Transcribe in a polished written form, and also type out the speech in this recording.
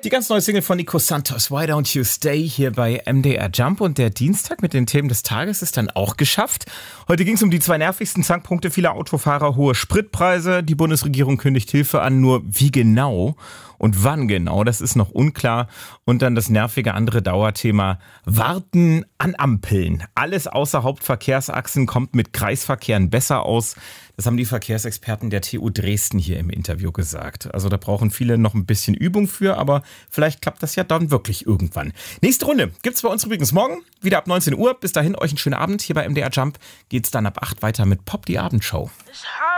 Die ganz neue Single von Nico Santos, Why Don't You Stay, hier bei MDR Jump. Und der Dienstag mit den Themen des Tages ist dann auch geschafft. Heute ging es um die zwei nervigsten Zankpunkte vieler Autofahrer, hohe Spritpreise. Die Bundesregierung kündigt Hilfe an, nur wie genau und wann genau, das ist noch unklar. Und dann das nervige andere Dauerthema, Warten an Ampeln. Alles außer Hauptverkehrsachsen kommt mit Kreisverkehren besser aus. Das haben die Verkehrsexperten der TU Dresden hier im Interview gesagt. Also da brauchen viele noch ein bisschen Übung für, aber vielleicht klappt das ja dann wirklich irgendwann. Nächste Runde gibt's bei uns übrigens morgen, wieder ab 19 Uhr. Bis dahin euch einen schönen Abend. Hier bei MDR Jump geht's dann ab 8 weiter mit Pop, die Abendshow.